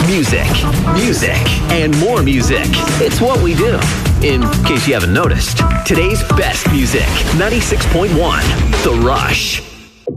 Music, music, and more music. It's what we do. In case you haven't noticed, today's best music, 96.1, The Rush.